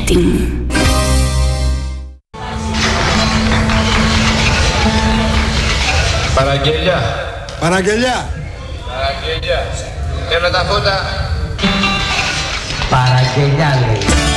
σπίτι μου. Παραγγελιά. Παραγγελιά. Παραγγελιά. Θέλω τα φώτα. Παραγγελιά λέει.